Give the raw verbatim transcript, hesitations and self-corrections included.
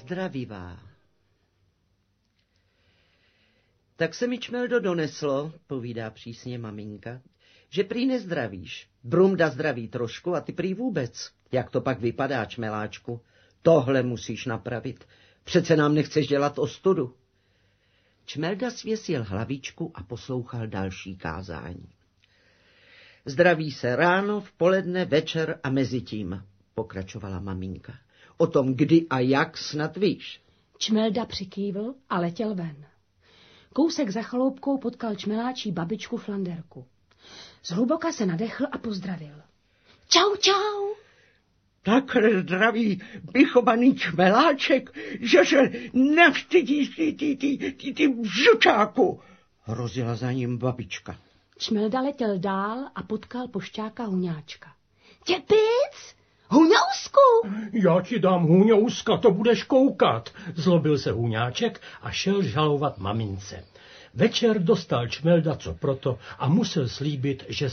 nezdravivá. Tak se mi, Čmeldo, doneslo, povídá přísně maminka, že prý nezdravíš. Brumda zdraví trošku a ty prý vůbec. Jak to pak vypadá, Čmeláčku? Tohle musíš napravit. Přece nám nechceš dělat ostudu. Čmelda svěsil hlavičku a poslouchal další kázání. Zdraví se ráno, v poledne, večer a mezi tím, pokračovala maminka. O tom, kdy a jak, snad víš. Čmelda přikývl a letěl ven. Kousek za chaloupkou potkal Čmeláčí babičku Flanderku. Zhluboka se nadechl a pozdravil. Čau, čau. Takhle zdraví vychovaný Čmeláček, že se nevstydíš ty, ty, ty, ty, ty žučáku, hrozila za ním babička. Čmelda letěl dál a potkal pošťáka Huňáčka. Těpic, Huňousku! Já ti dám Huňouska, to budeš koukat, zlobil se Huňáček a šel žalovat mamince. Večer dostal Čmelda co proto a musel slíbit, že